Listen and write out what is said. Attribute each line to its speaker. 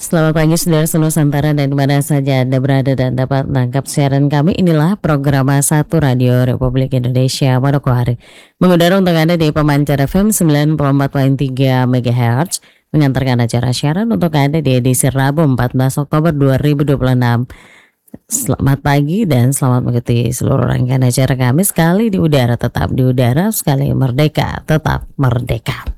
Speaker 1: Selamat pagi saudara Nusantara dan mana saja Anda berada dan dapat menangkap siaran kami. Inilah program Satu Radio Republik Indonesia Manokwari. Mengudara untuk Anda di pemancar FM 94.3 MHz. Mengantarkan acara siaran untuk Anda di edisi Rabu 14 Oktober 2026. Selamat pagi dan selamat mengikuti seluruh rangkaian acara kami. Sekali di udara tetap di udara, sekali merdeka tetap merdeka.